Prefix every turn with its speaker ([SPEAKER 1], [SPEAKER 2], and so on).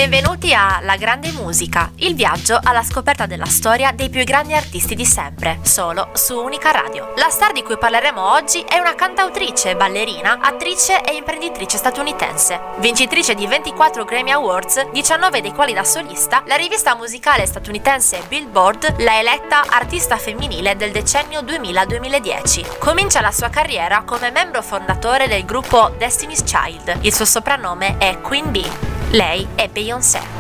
[SPEAKER 1] Benvenuti a La Grande Musica, il viaggio alla scoperta della storia dei più grandi artisti di sempre, solo su Unica Radio. La star di cui parleremo oggi è una cantautrice, ballerina, attrice e imprenditrice statunitense. Vincitrice di 24 Grammy Awards, 19 dei quali da solista, la rivista musicale statunitense Billboard l'ha eletta artista femminile del decennio 2000-2010. Comincia la sua carriera come membro fondatore del gruppo Destiny's Child. Il suo soprannome è Queen Bee. Lei è Beyoncé.